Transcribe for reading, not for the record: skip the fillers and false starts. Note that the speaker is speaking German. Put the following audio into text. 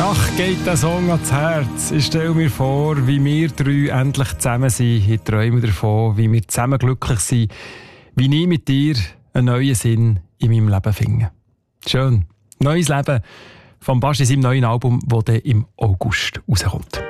Ach, geht der Song ans Herz. Ich stelle mir vor, wie wir drei endlich zusammen sind. Ich träume davon, wie wir zusammen glücklich sind. Wie ich mit dir einen neuen Sinn in meinem Leben finde. Schön. Neues Leben von Bast in seinem neuen Album, das dann im August rauskommt.